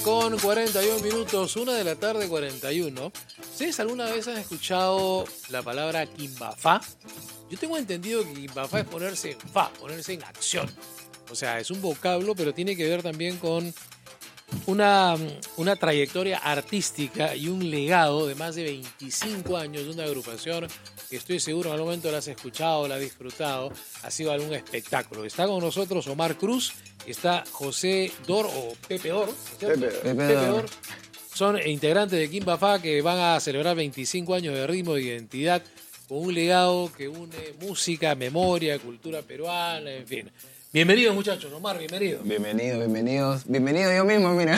Con 41 minutos, 1 de la tarde 41. ¿Ustedes alguna vez han escuchado la palabra Quimbafá? Yo tengo entendido que Quimbafá es ponerse en fa, ponerse en acción. O sea, es un vocablo, pero tiene que ver también con una trayectoria artística y un legado de más de 25 años de una agrupación que estoy seguro en algún momento la has escuchado, la has disfrutado, ha sido algún espectáculo. Está con nosotros Omar Cruz, está José Dor o Pepe Dor, Pepe Dor. Son integrantes de Quimbafá que van a celebrar 25 años de ritmo de identidad con un legado que une música, memoria, cultura peruana, en fin. Bienvenidos, muchachos. Omar, bienvenido. Bienvenidos. Bienvenido yo mismo, mira.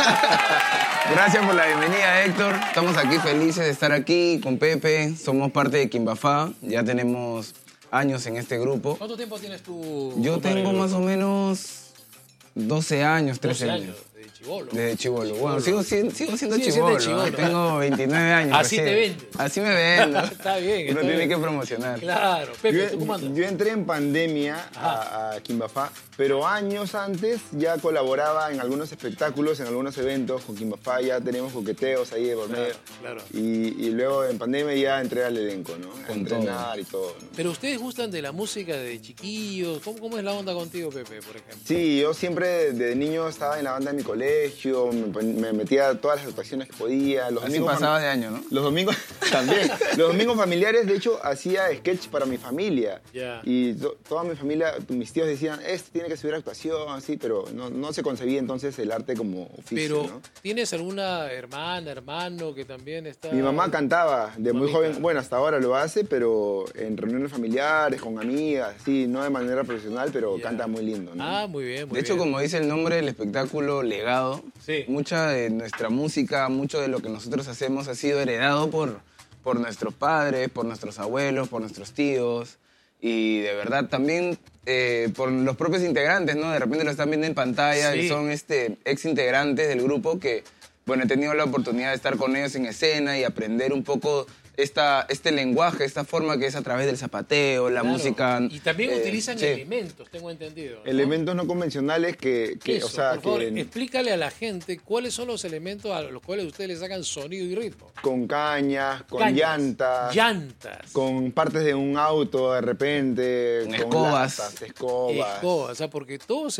Gracias por la bienvenida, Héctor. Estamos aquí felices de estar aquí con Pepe. Somos parte de Quimbafá. Ya tenemos años en este grupo. ¿Cuánto tiempo tienes tú? Yo tengo más o menos 12 años, 13 años. Desde chibolo. Desde chibolo. Bueno, sigo siendo chibolo. Tengo 29 años. Así recién. te vendes. Así me vendo. Está bien. Uno tiene que promocionar. Claro. Pepe, ¿tú cómo andas? Yo entré en pandemia a Quimbafá, pero años antes ya colaboraba en algunos espectáculos, en algunos eventos con Quimbafá. Ya teníamos coqueteos ahí de por medio. Claro. Y luego en pandemia ya entré al elenco, ¿no? A Con entrenar y todo, ¿no? Pero ustedes gustan de la música de chiquillos. ¿Cómo es la onda contigo, Pepe, por ejemplo? Sí, yo siempre de niño estaba en la banda de mi colegio, me metía a todas las actuaciones que podía. Los Así domingos pasaba de año, ¿no? Los domingos también. Los domingos familiares, de hecho, hacía sketch para mi familia. Ya. Y toda mi familia, mis tíos decían, tiene que subir actuación, así, pero no se concebía entonces el arte como oficio, Pero, ¿no? ¿tienes alguna hermana, hermano que también está...? Mi mamá cantaba de muy Mamita. joven, bueno, hasta ahora lo hace, pero en reuniones familiares, con amigas, sí, no de manera profesional, pero Ya. canta muy lindo, ¿no? Ah, muy bien, muy De hecho, bien. como dice el nombre del espectáculo, legado, Sí. mucha de nuestra música, mucho de lo que nosotros hacemos ha sido heredado por nuestros padres, por nuestros abuelos, por nuestros tíos y de verdad también por los propios integrantes, ¿no? De repente lo están viendo en pantalla Sí. y son ex integrantes del grupo que, bueno, he tenido la oportunidad de estar con ellos en escena y aprender un poco este lenguaje, esta forma que es a través del zapateo, la Claro. música. Y también utilizan sí. elementos, tengo entendido, ¿no? Elementos no convencionales que Eso, o sea, por favor, que explícale a la gente cuáles son los elementos a los cuales ustedes le sacan sonido y ritmo. con cañas, con Cañas, llantas, llantas, con partes de un auto de repente, Con con escobas. latas, escobas. escobas, o sea, porque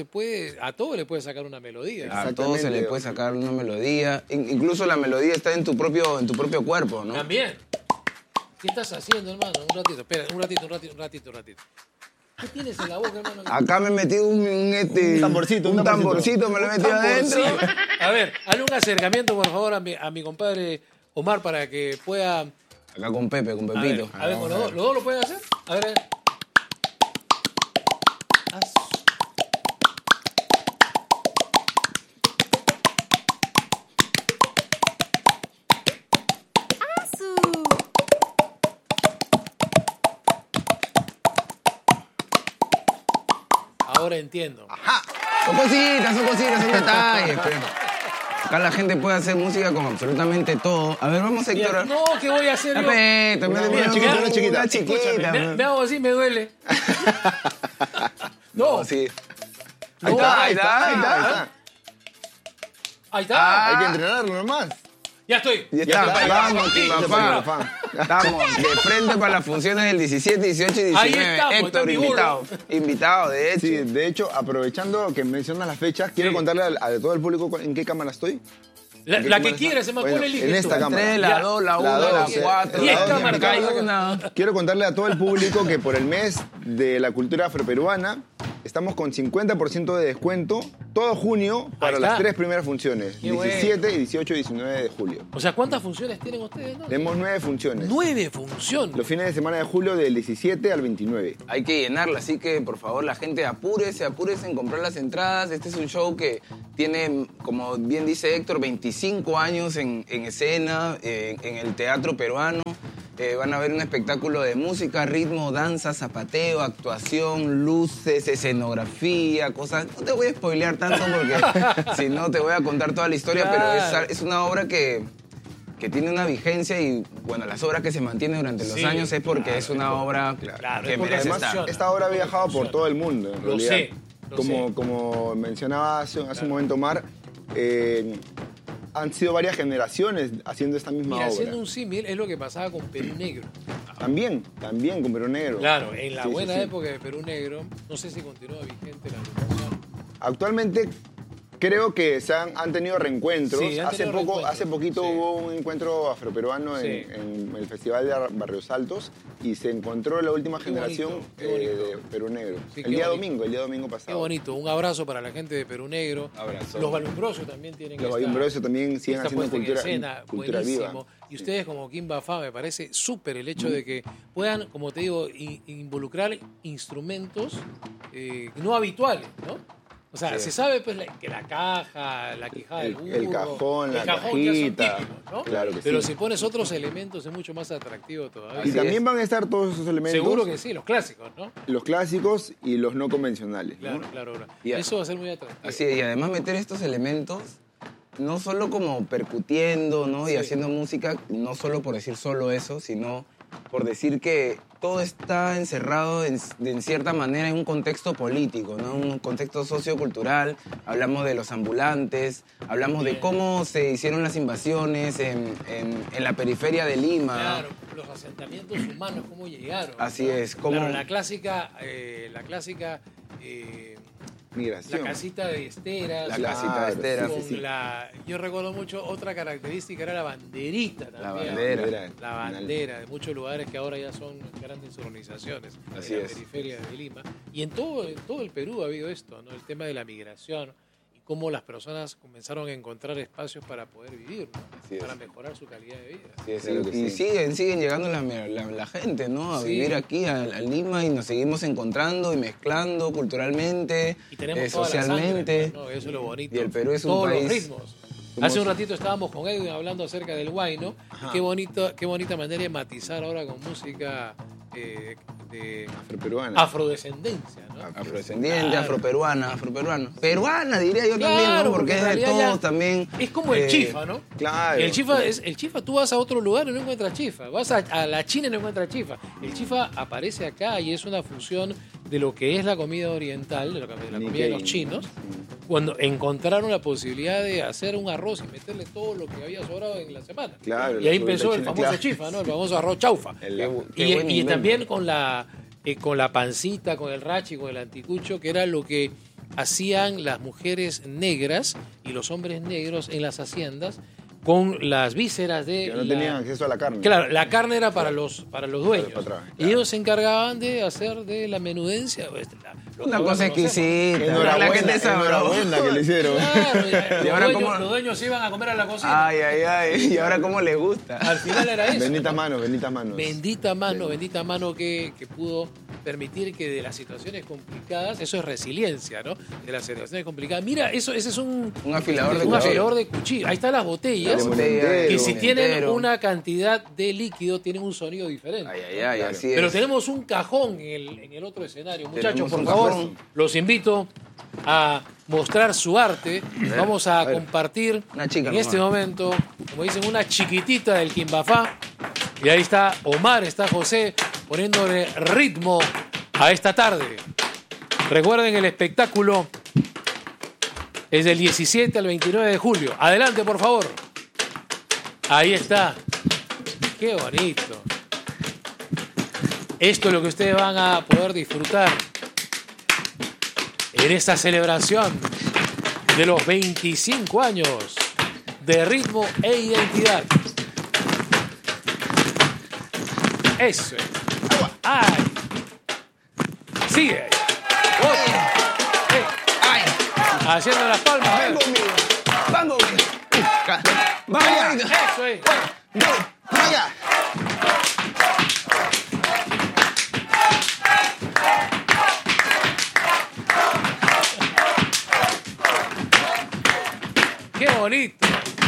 a todo le puede sacar una melodía. A todo se le Exactamente. puede sacar una melodía. Incluso la melodía está en tu propio cuerpo, ¿no? También. ¿Qué estás haciendo, hermano? Un ratito, espera, un ratito. ¿Qué tienes en la boca, hermano? Acá me he metido un tamborcito, un tamborcito me lo he metido adentro. Tamborcito. A ver, hazle un acercamiento, por favor, a mi compadre Omar para que pueda... Acá con Pepe, con Pepito. A ver, ¿los dos lo pueden hacer? A ver. Haz. Ahora entiendo. Son cositas, son detalles. Pero acá la gente puede hacer música con absolutamente todo. A ver, vamos, Héctor. No, ¿qué voy a hacer yo? Pepe, Una chiquita. Una chiquita. Me hago así, me duele. No, Sí. No, Ahí está. ahí está. Hay que entrenarlo nomás. Ya estoy. Ya Ya está, está, vamos, ya está. Quimbafá. Estamos de frente para las funciones del 17, 18 y 19. Ahí estamos, está Héctor, mi invitado. Invitado, de hecho. Sí, de hecho, aprovechando que mencionas las fechas, quiero contarle a todo el público en qué cámara estoy. La que quieras, se me Bueno, ¿cuál eliges en tú? esta cámara. 3, la 2, la 1, La la dos, 4. 10 la dos, cámaras, la Hay dos. una. Quiero contarle a todo el público que por el mes de la cultura afroperuana estamos con 50% de descuento todo junio para está. las 3 primeras funciones, Qué bueno. 17, 18 y 19 de julio. O sea, ¿cuántas funciones tienen ustedes? No? Tenemos 9 funciones. 9 funciones. Los fines de semana de julio del 17 al 29. Hay que llenarla, así que por favor la gente apúrese en comprar las entradas. Este es un show que tiene, como bien dice Héctor, 25 años en escena, en el teatro peruano. Van a ver un espectáculo de música, ritmo, danza, zapateo, actuación, luces, escenografía, cosas. No te voy a spoilear tanto porque si no te voy a contar toda la historia, Claro. pero es una obra que tiene una vigencia y, bueno, las obras que se mantienen durante los Sí, años es porque claro, es una obra claro, que es porque merece además estar. Esta obra ha viajado por todo el mundo, en Lo realidad. sé, lo sé. Como mencionaba hace un momento Omar, han sido varias generaciones haciendo esta misma Mira, obra. haciendo un símil es lo que pasaba con Perú Negro. También con Perú Negro. Claro, en la Sí, buena sí, sí. época de Perú Negro, no sé si continúa vigente la agrupación. Actualmente creo que han tenido reencuentros. Sí, han tenido reencuentros, Hace poquito sí. hubo un encuentro afroperuano Sí. en el Festival de Barrios Altos y se encontró la última Qué generación bonito, qué bonito. de Perú Negro. Sí, el qué día bonito. domingo Qué pasado. bonito, un abrazo para la gente de Perú Negro. Abrazo. Los Balumbrosos también tienen Los esta- Bayumbrosos también siguen esta haciendo puesta en cultura, escena, cultura buenísimo. viva. Y ustedes como Kim Bafá me parece súper el hecho de que puedan, como te digo, involucrar instrumentos no habituales, ¿no? O sea, Sí. se sabe pues que la caja, la quijada del burro, El cajón, la ya son cajita. típicos, ¿no? Claro que Pero sí. si pones otros elementos es mucho más atractivo todavía. Y también van a estar todos esos elementos. Seguro que sí, los clásicos, ¿no? Los clásicos y los no convencionales. ¿no? Claro, claro. Ya. Eso va a ser muy atractivo. Así es, y además meter estos elementos, no solo como percutiendo, ¿no? Y Sí. haciendo música, no solo por decir solo eso, sino por decir que todo está encerrado en cierta manera en un contexto político, ¿no? Un contexto sociocultural. Hablamos de los ambulantes, hablamos de cómo se hicieron las invasiones en la periferia de Lima. Claro, los asentamientos humanos, cómo llegaron. Así ¿no? es, cómo- Claro, la clásica Migración. la casita de esteras. La casita de esteras, con sí, sí. yo recuerdo mucho otra característica, era la banderita también. La bandera. La bandera de muchos lugares que ahora ya son grandes organizaciones Así en la es. periferia de Lima. Y en todo el Perú ha habido esto, ¿no? El tema de la migración y cómo las personas comenzaron a encontrar espacios para poder vivir, ¿no? Así es. Para mejorar su calidad de vida. Sí, sí, Claro que y sí. siguen llegando la gente, ¿no? A Sí. vivir aquí, a Lima, y nos seguimos encontrando y mezclando culturalmente, Y tenemos toda la socialmente. sangre, ¿no? Eso es lo bonito. Y el Perú es un Todos país... los ritmos. Hace un ratito estábamos con Edwin hablando acerca del huayno. Y qué bonita manera de matizar ahora con música de Afroperuana. afrodescendencia, ¿no? Afrodescendiente, Claro. afroperuano. Peruana, diría yo también, Claro, ¿no? Porque en es de realidad todos ya también. Es como el chifa, ¿no? Claro. El chifa, tú vas a otro lugar y no encuentras chifa. Vas a la China y no encuentras chifa. El chifa aparece acá y es una fusión de lo que es la comida oriental, de la comida de los chinos, cuando encontraron la posibilidad de hacer un arroz y meterle todo lo que había sobrado en la semana. Claro, Y ahí la empezó el china, famoso claro. chifa, ¿no? El famoso arroz chaufa. Qué Y, buen y invento. también con la pancita, con el rachi, con el anticucho, que era lo que hacían las mujeres negras y los hombres negros en las haciendas con las vísceras de Que no tenían acceso a la carne. Claro, la carne era para los dueños. Para atrás, Y claro. ellos se encargaban de hacer de la menudencia. lo que Una ahora cosa conocemos. exquisita. La gente sabrosa. Enhorabuena que le hicieron. Claro, Y ahora los dueños se iban a comer a la cocina. Ay, ay, ay. Y ahora cómo les gusta. Al final era eso. Bendita ¿no? mano, bendita mano. Bendita mano que pudo permitir que de las situaciones complicadas, eso es resiliencia, ¿no? De las situaciones complicadas. Mira, ese es un afilador de un cuchillo. afilador de cuchillo. Ahí están las botellas. La botella, Que el si tienen entero. una cantidad de líquido, tienen un sonido diferente. Ay, ay, ay, Claro. así es. Pero tenemos un cajón en el otro escenario. Muchachos, Tenemos por un favor, cajón. los invito a mostrar su arte. Vamos a ver. compartir Una chica en este nomás. momento, como dicen, una chiquitita del Quimbafá. Y ahí está Omar, está José, poniéndole ritmo a esta tarde. Recuerden, el espectáculo es del 17 al 29 de julio. Adelante, por favor. Ahí está. Qué bonito. Esto es lo que ustedes van a poder disfrutar en esta celebración de los 25 años de Ritmo e Identidad. Eso es. ¡Ay! Sigue. Otra. Ay, Haciendo las palmas. a ver. van conmigo. Van conmigo. Vaya. Eso es. Vaya. Qué bonito.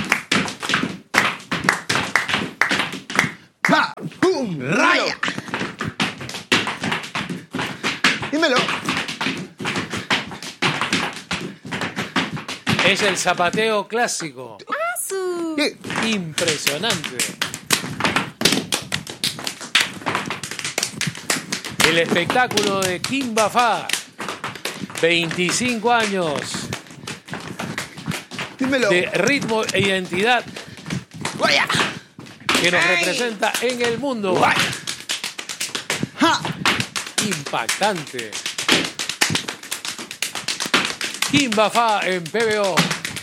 Va. Pum. Raya. Dímelo. Es el zapateo clásico. ¿Qué? Impresionante. El espectáculo de Quimbafá. 25 años. Dímelo. de ritmo e identidad ¡Vaya! que nos ¡Ey! representa en el mundo. ¡Vaya! ¡Ja! Impactante. Kimba Fa en PBO.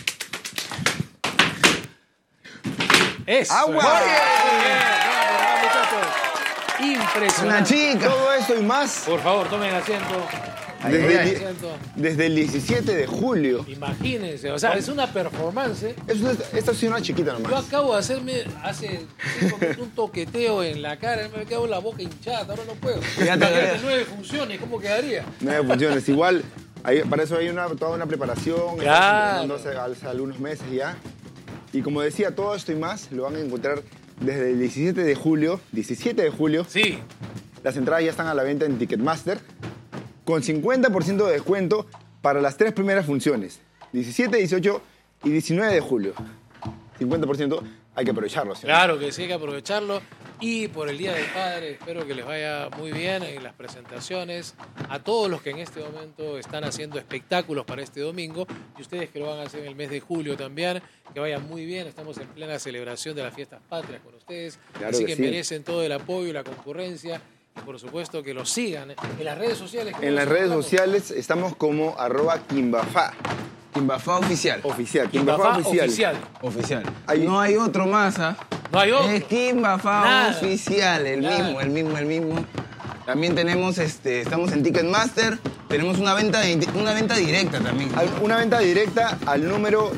Eso. ¡Agua! Muy bien, muchachos. Impresionante. Una chica. Todo esto y más Por favor, tomen asiento. desde, Tomen el, asiento. desde el 17 de julio. Imagínense, o sea, es una performance. Esta ha sido una chiquita Yo nomás. acabo de hacerme hace 5 minutos un toqueteo en la cara, me quedó la boca hinchada, ahora no puedo. Ya te Imagínate, veo. 9 funciones, ¿cómo quedaría? 9 funciones. Igual, para eso hay toda una preparación. Claro. Estamos entrenando hace algunos meses ya. Y como decía, todo esto y más lo van a encontrar desde el 17 de julio. 17 de julio. Sí. Las entradas ya están a la venta en Ticketmaster. Con 50% de descuento para las 3 primeras funciones. 17, 18 y 19 de julio. 50%, hay que aprovecharlo. ¿sí? Claro que sí, hay que aprovecharlo. Y por el Día del Padre, espero que les vaya muy bien en las presentaciones. A todos los que en este momento están haciendo espectáculos para este domingo, y ustedes que lo van a hacer en el mes de julio también, que vayan muy bien. Estamos en plena celebración de las fiestas patrias con ustedes. Claro Así que que sí. merecen todo el apoyo y la concurrencia. Y por supuesto que los sigan en las redes sociales. En las redes sociales estamos como @Kimbafa. Kimbafa oficial. Oficial. Kimbafa oficial. Oficial. Ahí- No hay otro más, ¿ah? No hay otro. Es Kimbafa Nada. oficial, el Nada. mismo. También tenemos, estamos en Ticketmaster, tenemos una venta directa también. Una venta directa al número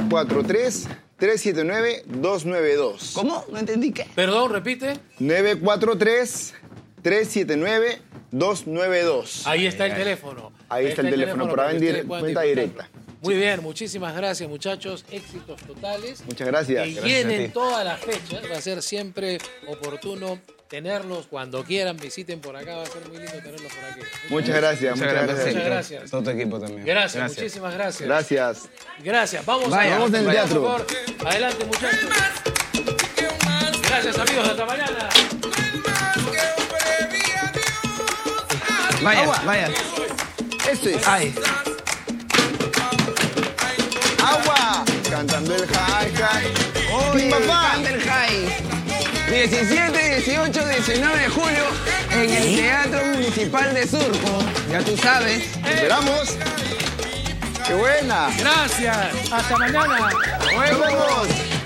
943-379-292. ¿Cómo? No entendí qué. Perdón, repite. 943-379-292. Ahí está el teléfono. Ahí está el teléfono para que ustedes puedan venta disfrutarlo. directa. Muy bien, muchísimas gracias, muchachos. Éxitos totales. Muchas gracias. Que Gracias a llenen ti. todas las fechas. Va a ser siempre oportuno tenerlos cuando quieran. Visiten por acá. Va a ser muy lindo tenerlos por aquí. Muchas gracias. Muchas gracias. Muchas gracias. Todo tu equipo también. Gracias, muchísimas gracias. Gracias. Gracias. Vamos Vaya, a vamos en el vaya, teatro. por favor. Adelante, muchachos. Gracias, amigos. Hasta mañana. Vaya. Eso es. Ay. Agua. Cantando el hi-hi. Oye, Kimbafa. Thunder High. 17, 18, 19 de julio en el Teatro Municipal de Surco. Ya tú sabes. Esperamos. ¡Qué buena! Gracias. Hasta mañana. ¡Nos vemos!